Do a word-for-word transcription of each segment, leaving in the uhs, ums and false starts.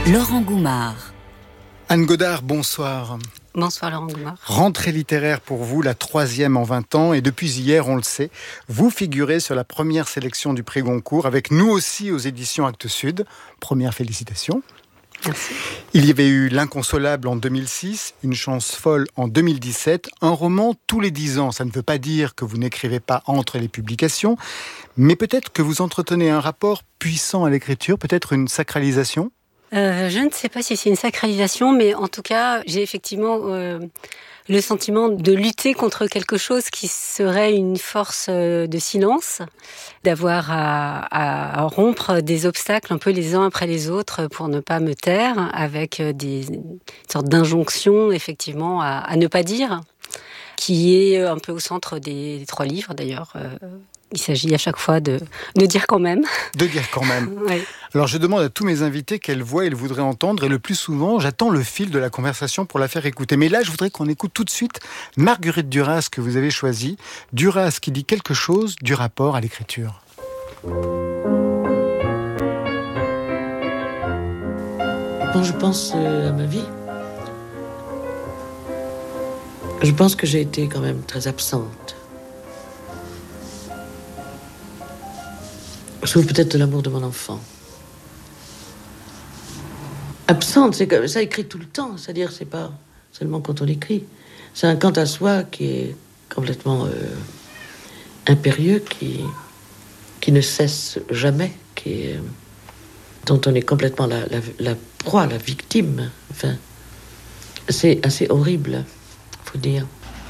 Laurent Goumard. Anne Godard, bonsoir. Bonsoir Laurent Goumard. Rentrée littéraire pour vous, la troisième en vingt ans, et depuis hier, on le sait, vous figurez sur la première sélection du prix Goncourt, avec nous aussi aux éditions Actes Sud. Première félicitations. Merci. Il y avait eu L'Inconsolable en deux mille six, Une chance folle en deux mille dix-sept, un roman tous les dix ans. Ça ne veut pas dire que vous n'écrivez pas entre les publications, mais peut-être que vous entretenez un rapport puissant à l'écriture, peut-être une sacralisation ? Euh, je ne sais pas si c'est une sacralisation, mais en tout cas, j'ai effectivement euh, le sentiment de lutter contre quelque chose qui serait une force de silence, d'avoir à, à rompre des obstacles un peu les uns après les autres pour ne pas me taire, avec des une sorte d'injonction effectivement à, à ne pas dire, qui est un peu au centre des, des trois livres d'ailleurs. Euh, Il s'agit à chaque fois de, de dire quand même. De dire quand même. Oui. Alors je demande à tous mes invités quelle voix ils voudraient entendre, et le plus souvent, j'attends le fil de la conversation pour la faire écouter. Mais là, je voudrais qu'on écoute tout de suite Marguerite Duras que vous avez choisie. Duras qui dit quelque chose du rapport à l'écriture. Quand je pense à ma vie, je pense que j'ai été quand même très absente. Sauf peut-être de l'amour de mon enfant. Absente, c'est comme ça, écrit tout le temps. C'est-à-dire, c'est pas seulement quand on écrit. C'est un quant à soi qui est complètement euh, impérieux, qui, qui ne cesse jamais, qui est, dont on est complètement la, la, la proie, la victime. Enfin, c'est assez horrible, faut dire.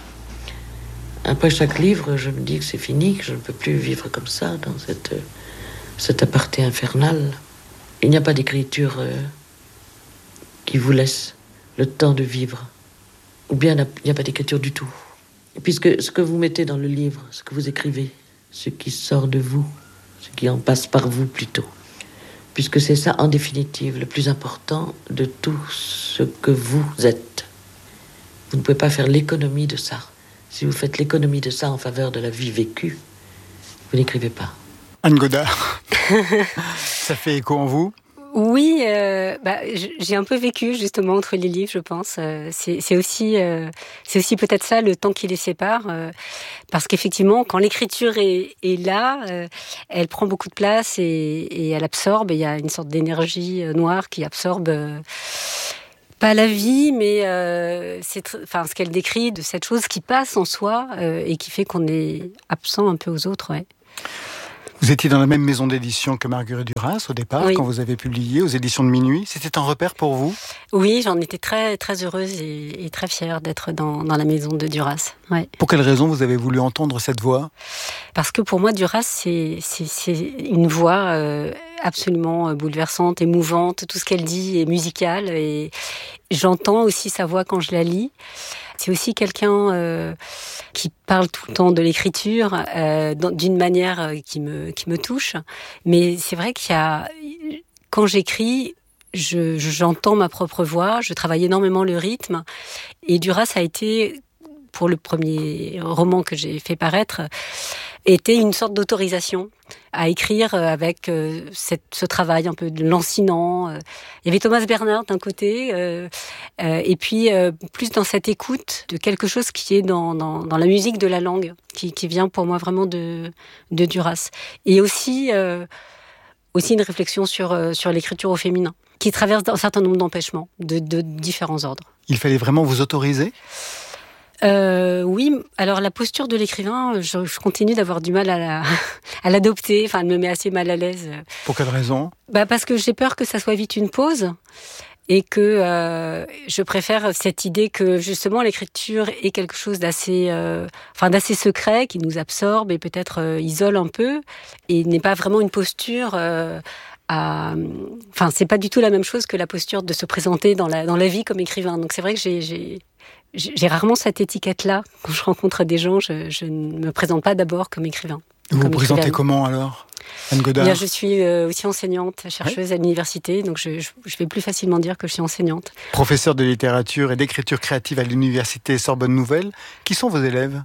Après chaque livre, je me dis que c'est fini, que je ne peux plus vivre comme ça, dans cette... cet aparté infernal. Il n'y a pas d'écriture euh, qui vous laisse le temps de vivre. Ou bien il n'y a pas d'écriture du tout. Puisque ce que vous mettez dans le livre, ce que vous écrivez, ce qui sort de vous, ce qui en passe par vous plutôt, puisque c'est ça en définitive le plus important de tout ce que vous êtes. Vous ne pouvez pas faire l'économie de ça. Si vous faites l'économie de ça en faveur de la vie vécue, vous n'écrivez pas. Anne Godard, ça fait écho en vous ? Oui, euh, bah, j'ai un peu vécu justement entre les livres, je pense. Euh, c'est, c'est aussi, euh, c'est aussi peut-être ça le temps qui les sépare, euh, parce qu'effectivement, quand l'écriture est, est là, euh, elle prend beaucoup de place et, et elle absorbe. Il y a une sorte d'énergie noire qui absorbe. Euh, Pas la vie, mais euh, c'est tr- enfin, ce qu'elle décrit de cette chose qui passe en soi euh, et qui fait qu'on est absent un peu aux autres. Ouais. Vous étiez dans la même maison d'édition que Marguerite Duras au départ, Oui. quand vous avez publié aux éditions de Minuit. C'était un repère pour vous ? Oui, j'en étais très, très heureuse et, et très fière d'être dans, dans la maison de Duras. Ouais. Pour quelle raison vous avez voulu entendre cette voix ? Parce que pour moi, Duras, c'est, c'est, c'est une voix euh, absolument bouleversante, émouvante. Tout ce qu'elle dit est musical et j'entends aussi sa voix quand je la lis. C'est aussi quelqu'un euh, qui parle tout le temps de l'écriture euh, d'une manière qui me, qui me touche. Mais c'est vrai qu'il y a... Quand j'écris, je, j'entends ma propre voix, je travaille énormément le rythme. Et Duras a été, pour le premier roman que j'ai fait paraître, était une sorte d'autorisation à écrire avec euh, cette, ce travail un peu de lancinant. Il y avait Thomas Bernhard d'un côté, euh, euh, et puis euh, plus dans cette écoute de quelque chose qui est dans, dans, dans la musique de la langue, qui, qui vient pour moi vraiment de, de Duras. Et aussi, euh, aussi une réflexion sur, euh, sur l'écriture au féminin, qui traverse un certain nombre d'empêchements de, de différents ordres. Il fallait vraiment vous autoriser ? Euh, oui, alors la posture de l'écrivain, je, je continue d'avoir du mal à, la, à l'adopter. Enfin, elle me met assez mal à l'aise. Pour quelle raison ? Bah parce que j'ai peur que ça soit vite une pause et que euh, je préfère cette idée que justement l'écriture est quelque chose d'assez, euh, enfin d'assez secret qui nous absorbe et peut-être euh, isole un peu et n'est pas vraiment une posture. Euh, À... Enfin, c'est pas du tout la même chose que la posture de se présenter dans la dans la vie comme écrivain. Donc c'est vrai que j'ai j'ai j'ai rarement cette étiquette-là. Quand je rencontre des gens, je, je ne me présente pas d'abord comme écrivain. Vous comme vous présentez écrivaine. comment alors, Anne Godard ? Bien, je suis euh, aussi enseignante, chercheuse ouais. à l'université, donc je, je, je vais plus facilement dire que je suis enseignante. Professeure de littérature et d'écriture créative à l'université Sorbonne Nouvelle. Qui sont vos élèves ?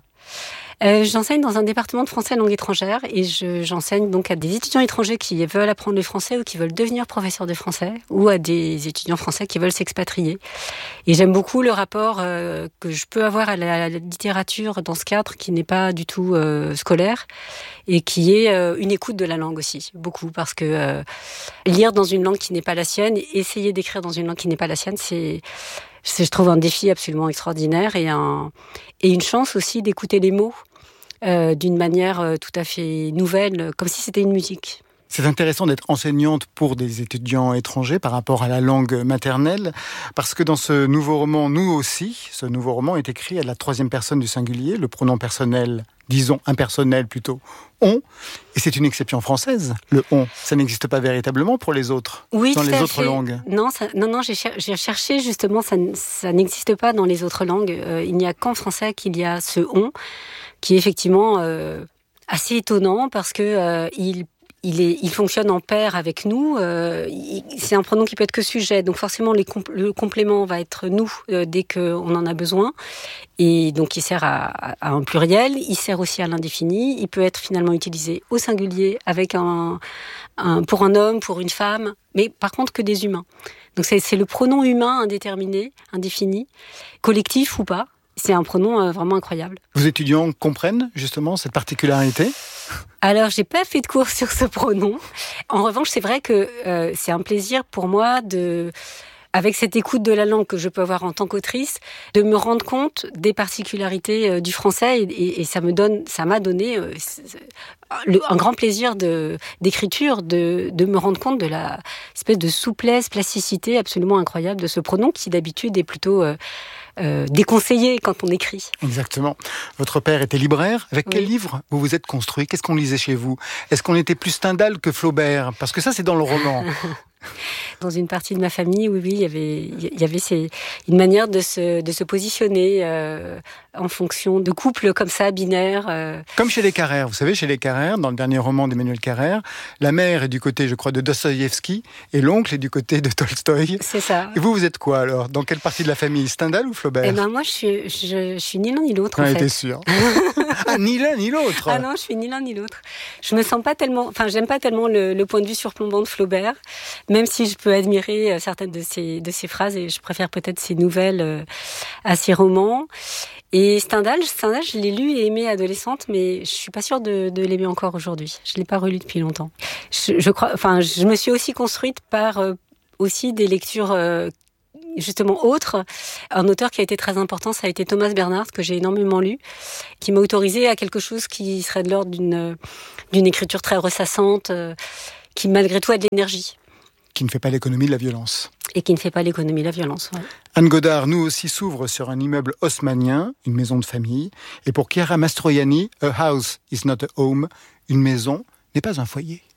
Euh, j'enseigne dans un département de français langue étrangère et je, j'enseigne donc à des étudiants étrangers qui veulent apprendre le français ou qui veulent devenir professeurs de français ou à des étudiants français qui veulent s'expatrier. Et j'aime beaucoup le rapport euh, que je peux avoir à la, à la littérature dans ce cadre qui n'est pas du tout euh, scolaire et qui est euh, une écoute de la langue aussi, beaucoup, parce que euh, lire dans une langue qui n'est pas la sienne et essayer d'écrire dans une langue qui n'est pas la sienne, c'est... C'est, je trouve, un défi absolument extraordinaire et, un, et une chance aussi d'écouter les mots euh, d'une manière euh, tout à fait nouvelle, comme si c'était une musique. C'est intéressant d'être enseignante pour des étudiants étrangers par rapport à la langue maternelle, parce que dans ce nouveau roman, nous aussi, ce nouveau roman est écrit à la troisième personne du singulier, le pronom personnel, disons impersonnel plutôt, on, et c'est une exception française, le on. Ça n'existe pas véritablement pour les autres, oui, dans les autres fait. langues. Non, ça, non, non, j'ai, cher- j'ai cherché justement, ça, ça n'existe pas dans les autres langues. Euh, il n'y a qu'en français qu'il y a ce on, qui est effectivement euh, assez étonnant parce que euh, il Il, est, il fonctionne en paire avec nous. Euh, il, c'est un pronom qui peut être que sujet. Donc forcément, les compl- le complément va être nous euh, dès qu'on en a besoin. Et donc, il sert à, à un pluriel. Il sert aussi à l'indéfini. Il peut être finalement utilisé au singulier avec un, un, pour un homme, pour une femme. Mais par contre, que des humains. Donc c'est, c'est le pronom humain indéterminé, indéfini, collectif ou pas. C'est un pronom euh, vraiment incroyable. Vos étudiants comprennent justement cette particularité ? Alors, j'ai pas fait de cours sur ce pronom. En revanche, c'est vrai que euh, c'est un plaisir pour moi de, avec cette écoute de la langue que je peux avoir en tant qu'autrice, de me rendre compte des particularités euh, du français et, et, et ça me donne, ça m'a donné euh, le, un grand plaisir de d'écriture, de de me rendre compte de la espèce de souplesse, plasticité absolument incroyable de ce pronom qui d'habitude est plutôt euh, Euh, déconseillé quand on écrit. Exactement. Votre père était libraire. Avec Oui. quel livre vous vous êtes construit ? Qu'est-ce qu'on lisait chez vous ? Est-ce qu'on était plus Stendhal que Flaubert ? Parce que ça, c'est dans le roman. Dans une partie de ma famille, oui, oui, il y avait, il y avait ces, une manière de se, de se positionner euh, en fonction de couples comme ça, binaires. Euh. Comme chez les Carrère. Vous savez, chez les Carrère, dans le dernier roman d'Emmanuel Carrère, la mère est du côté, je crois, de Dostoïevski et l'oncle est du côté de Tolstoï. C'est ça. Et vous, vous êtes quoi alors ? Dans quelle partie de la famille ? Stendhal ou Flaubert ? Eh ben moi, je suis, je, je suis ni l'un ni l'autre, en J'en fait. étais sûr. Ah, ni l'un ni l'autre. Ah non, je suis ni l'un ni l'autre. Je me sens pas tellement, enfin, j'aime pas tellement le, le point de vue surplombant de Flaubert, même si je peux admirer certaines de ses, de ses phrases et je préfère peut-être ses nouvelles euh, à ses romans. Et Stendhal, Stendhal, je l'ai lu et aimé adolescente, mais je suis pas sûre de, de l'aimer encore aujourd'hui. Je l'ai pas relu depuis longtemps. Je, je crois, enfin, je me suis aussi construite par euh, aussi des lectures euh, justement autre. Un auteur qui a été très important, ça a été Thomas Bernhard, que j'ai énormément lu, qui m'a autorisé à quelque chose qui serait de l'ordre d'une, d'une écriture très ressassante, euh, qui malgré tout a de l'énergie. Qui ne fait pas l'économie de la violence. Et qui ne fait pas l'économie de la violence. Ouais. Anne Godard, nous aussi, s'ouvre sur un immeuble haussmannien, une maison de famille. Et pour Chiara Mastroianni, a house is not a home. Une maison n'est pas un foyer.